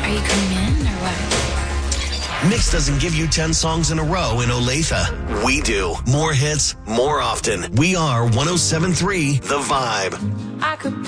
Are you coming in or what? Mix doesn't give you 10 songs in a row in Olathe. We do. More hits, more often. We are 107.3 The Vibe. I could